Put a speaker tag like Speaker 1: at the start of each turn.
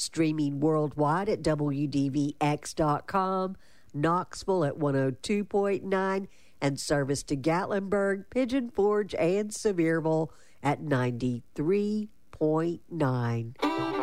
Speaker 1: Streaming worldwide at WDVX.com, Knoxville at 102.9, and service to Gatlinburg, Pigeon Forge, and Sevierville at 93.9.